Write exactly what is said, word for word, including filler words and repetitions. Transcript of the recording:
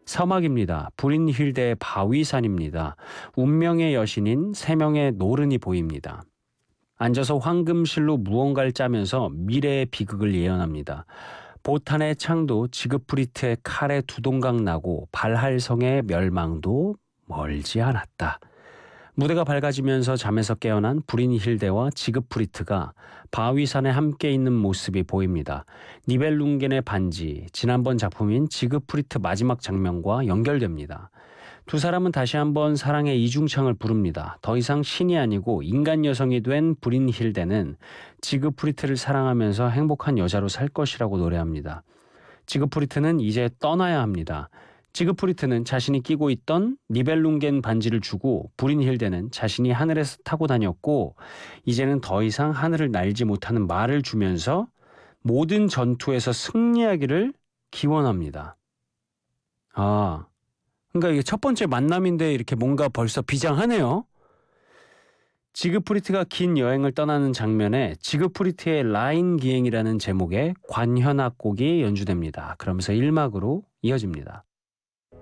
서막입니다. 브린힐드의 바위산입니다. 운명의 여신인 세 명의 노른이 보입니다. 앉아서 황금실로 무언가를 짜면서 미래의 비극을 예언합니다. 보탄의 창도 지그프리트의 칼에 두동강 나고 발할성의 멸망도 멀지 않았다. 무대가 밝아지면서 잠에서 깨어난 브린힐데와 지그프리트가 바위산에 함께 있는 모습이 보입니다. 니벨룽겐의 반지, 지난번 작품인 지그프리트 마지막 장면과 연결됩니다. 두 사람은 다시 한번 사랑의 이중창을 부릅니다. 더 이상 신이 아니고 인간 여성이 된 브린힐데는 지그프리트를 사랑하면서 행복한 여자로 살 것이라고 노래합니다. 지그프리트는 이제 떠나야 합니다. 지그프리트는 자신이 끼고 있던 니벨룽겐 반지를 주고 브린힐데는 자신이 하늘에서 타고 다녔고 이제는 더 이상 하늘을 날지 못하는 말을 주면서 모든 전투에서 승리하기를 기원합니다. 아, 그러니까 이게 첫 번째 만남인데 이렇게 뭔가 벌써 비장하네요. 지그프리트가 긴 여행을 떠나는 장면에 지그프리트의 라인 기행이라는 제목의 관현악곡이 연주됩니다. 그러면서 일 막으로 이어집니다.